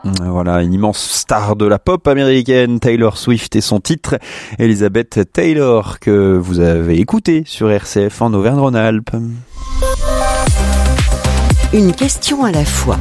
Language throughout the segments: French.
Voilà, une immense star de la pop américaine, Taylor Swift, et son titre, Elizabeth Taylor, que vous avez écouté sur RCF en Auvergne-Rhône-Alpes. Une question à la fois.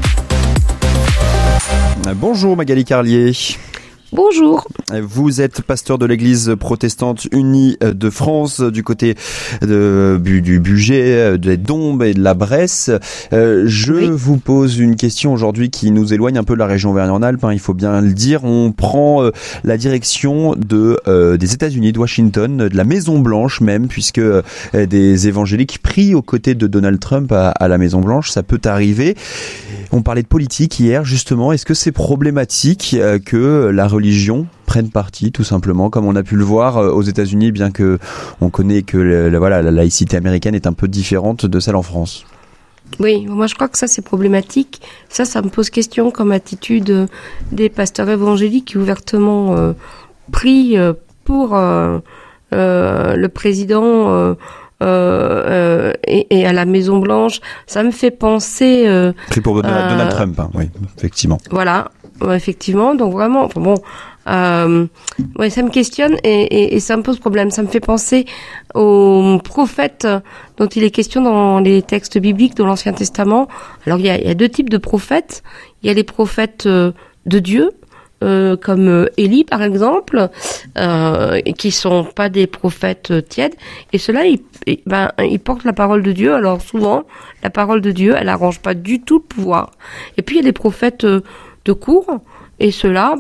Bonjour Magali Carlier. Bonjour. Vous êtes pasteur de l'église protestante unie de France, du côté du Bugey, des Dombes et de la Bresse. Je vous pose une question aujourd'hui qui nous éloigne un peu de la région Auvergne-Rhône-Alpes, il faut bien le dire. On prend la direction des États-Unis, de Washington, de la Maison-Blanche même, puisque des évangéliques prient aux côtés de Donald Trump à la Maison-Blanche. Ça peut arriver. On parlait de politique hier, justement. Est-ce que c'est problématique que la religion prenne parti, tout simplement, comme on a pu le voir aux États-Unis, bien que on connaît que la laïcité américaine est un peu différente de celle en France? Oui, moi je crois que ça c'est problématique. Ça me pose question comme attitude des pasteurs évangéliques qui ouvertement prient pour le président et à la Maison Blanche. Ça me fait penser. Pris pour Donald Trump, oui, effectivement. Voilà, effectivement. Donc vraiment, enfin bon. Ça me questionne et ça me pose problème. Ça me fait penser aux prophètes dont il est question dans les textes bibliques de l'Ancien Testament. Alors il y a deux types de prophètes. Il y a les prophètes de Dieu, comme Élie par exemple, qui sont pas des prophètes tièdes. Et ceux-là, ils portent la parole de Dieu. Alors souvent, la parole de Dieu, elle arrange pas du tout le pouvoir. Et puis il y a les prophètes de cour. Et ceux-là,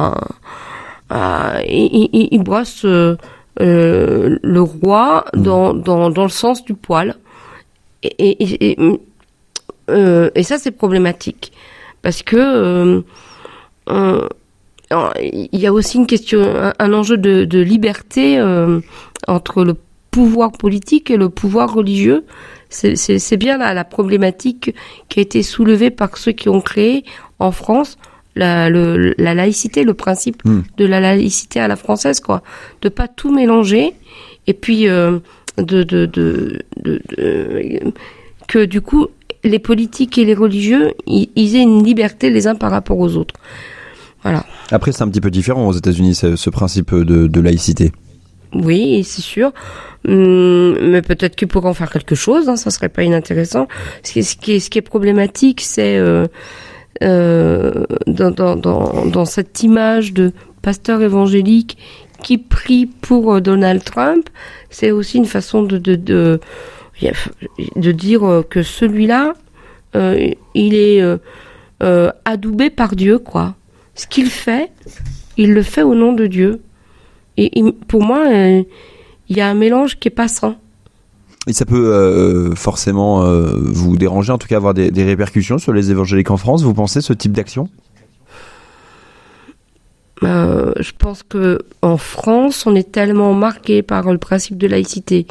ils brossent le roi dans le sens du poil. Et ça, c'est problématique. Parce que il y a aussi une question, un enjeu de liberté entre le pouvoir politique et le pouvoir religieux. C'est bien là la problématique qui a été soulevée par ceux qui ont créé en France la laïcité, le principe de la laïcité à la française, quoi, de pas tout mélanger, et puis que du coup les politiques et les religieux ils aient une liberté les uns par rapport aux autres. Voilà. Après c'est un petit peu différent aux États-Unis ce principe de laïcité. Oui, c'est sûr. Mais peut-être qu'ils pourraient en faire quelque chose, ça serait pas inintéressant. Ce qui est problématique, c'est dans cette image de pasteur évangélique qui prie pour Donald Trump, c'est aussi une façon de dire que celui-là, il est adoubé par Dieu, quoi. Ce qu'il fait, il le fait au nom de Dieu. Et pour moi, il y a un mélange qui est pas sain. Et ça peut forcément vous déranger, en tout cas avoir des répercussions sur les évangéliques en France, vous pensez, ce type d'action ? Je pense que en France, on est tellement marqué par le principe de laïcité.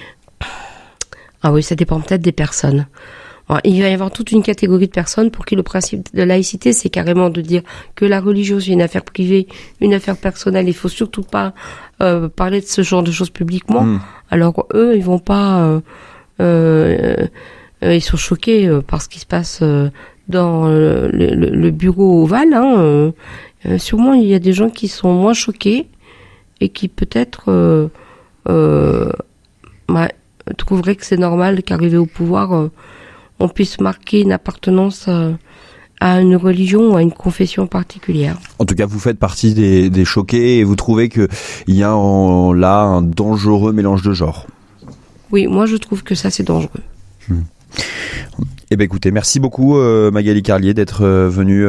Ah oui, ça dépend peut-être des personnes. Alors, il va y avoir toute une catégorie de personnes pour qui le principe de laïcité, c'est carrément de dire que la religion, c'est une affaire privée, une affaire personnelle. Il faut surtout pas parler de ce genre de choses publiquement. Alors eux, ils vont pas. Ils sont choqués par ce qui se passe dans le bureau ovale. Sûrement, il y a des gens qui sont moins choqués et qui peut-être trouveraient que c'est normal qu'arrivé au pouvoir, on puisse marquer une appartenance à une religion ou à une confession particulière. En tout cas, vous faites partie des choqués et vous trouvez qu'il y a là un dangereux mélange de genres. Oui, moi je trouve que ça c'est dangereux. Eh ben écoutez, merci beaucoup Magali Carlier d'être venue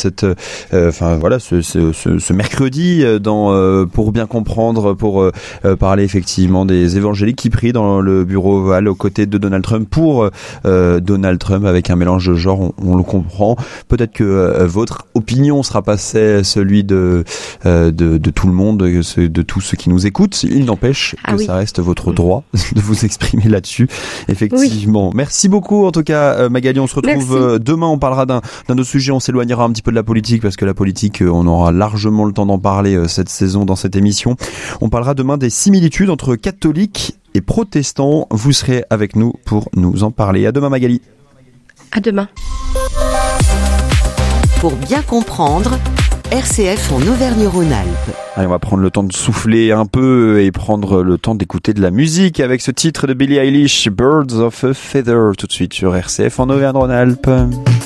ce mercredi pour bien comprendre, pour parler effectivement des évangéliques qui prient dans le bureau ovale aux côtés de Donald Trump pour Donald Trump avec un mélange de genres, on le comprend. Peut-être que votre opinion sera pas celui de tout le monde, de tous ceux qui nous écoutent. Il n'empêche que ça reste votre droit de vous exprimer là-dessus. Effectivement. Oui. Merci beaucoup en tout cas Magali, on se retrouve demain, on parlera d'un autre sujet, on s'éloignera un petit peu de la politique parce que la politique, on aura largement le temps d'en parler cette saison dans cette émission. On parlera demain des similitudes entre catholiques et protestants. Vous serez avec nous pour nous en parler. À demain Magali. À demain. Pour bien comprendre, RCF en Auvergne-Rhône-Alpes. Allez, on va prendre le temps de souffler un peu et prendre le temps d'écouter de la musique avec ce titre de Billie Eilish, Birds of a Feather, tout de suite sur RCF en Auvergne-Rhône-Alpes.